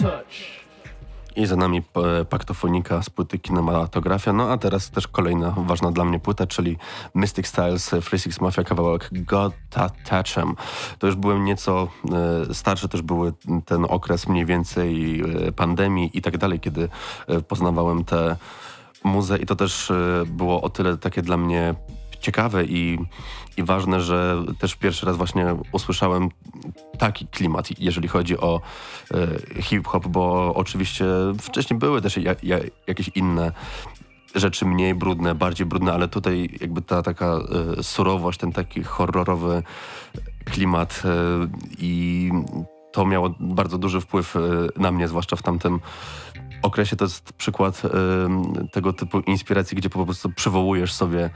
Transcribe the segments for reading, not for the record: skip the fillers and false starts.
I za nami Paktofonika z płyty Kinematografia. No a teraz też kolejna ważna dla mnie płyta, czyli Mystic Styles, Three Six Mafia, kawałek Got Touch 'Em. To już byłem nieco starszy, też były ten okres mniej więcej pandemii i tak dalej, kiedy poznawałem tę muzę i to też było o tyle takie dla mnie ciekawe i ważne, że też pierwszy raz właśnie usłyszałem taki klimat, jeżeli chodzi o hip-hop, bo oczywiście wcześniej były też jakieś inne rzeczy mniej brudne, bardziej brudne, ale tutaj jakby ta taka surowość, ten taki horrorowy klimat i to miało bardzo duży wpływ na mnie, zwłaszcza w tamtym okresie. To jest przykład tego typu inspiracji, gdzie po prostu przywołujesz sobie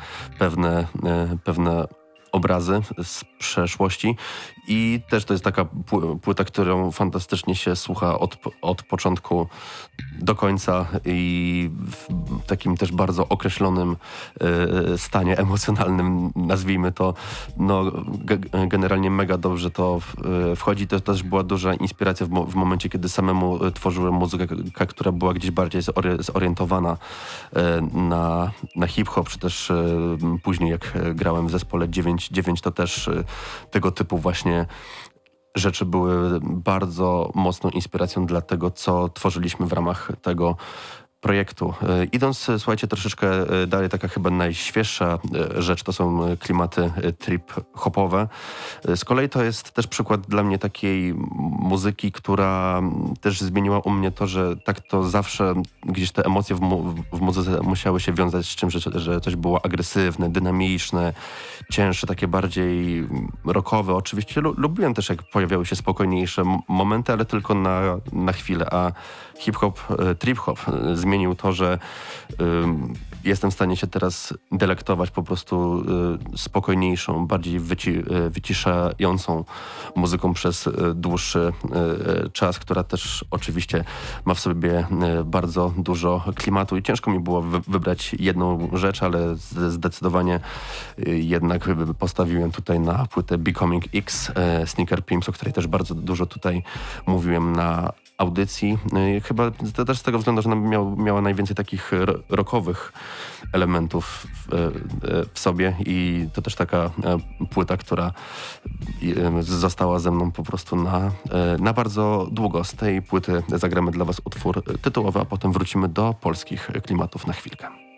pewne obrazy z przeszłości i też to jest taka płyta, którą fantastycznie się słucha od początku do końca i w takim też bardzo określonym stanie emocjonalnym, nazwijmy to. No, generalnie mega dobrze to wchodzi. To też była duża inspiracja w momencie, kiedy samemu tworzyłem muzykę, która była gdzieś bardziej zorientowana na hip-hop, czy też później jak grałem w zespole 9 to też tego typu właśnie rzeczy były bardzo mocną inspiracją dla tego, co tworzyliśmy w ramach tego projektu. Idąc, słuchajcie, troszeczkę dalej, taka chyba najświeższa rzecz to są klimaty trip-hopowe. Z kolei to jest też przykład dla mnie takiej muzyki, która też zmieniła u mnie to, że tak to zawsze gdzieś te emocje w muzyce musiały się wiązać z czymś, że coś było agresywne, dynamiczne, cięższe, takie bardziej rockowe. Oczywiście lubiłem też, jak pojawiały się spokojniejsze momenty, ale tylko na chwilę, a hip-hop, trip-hop zmienił to, że jestem w stanie się teraz delektować po prostu spokojniejszą, bardziej wyciszającą muzyką przez dłuższy czas, która też oczywiście ma w sobie bardzo dużo klimatu i ciężko mi było wybrać jedną rzecz, ale zdecydowanie jednak postawiłem tutaj na płytę Becoming X, Sneaker Pimps, o której też bardzo dużo tutaj mówiłem na audycji. Chyba to też z tego względu, że miała najwięcej takich rockowych elementów w sobie i to też taka płyta, która została ze mną po prostu na bardzo długo. Z tej płyty zagramy dla was utwór tytułowy, a potem wrócimy do polskich klimatów na chwilkę.